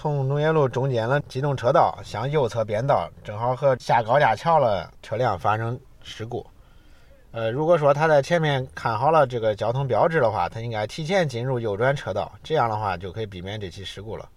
从农业路中间的机动车道向右侧变道，正好和下高架桥了车辆发生事故。如果说他在前面看好了这个交通标志的话，他应该提前进入右转车道，这样的话就可以避免这起事故了。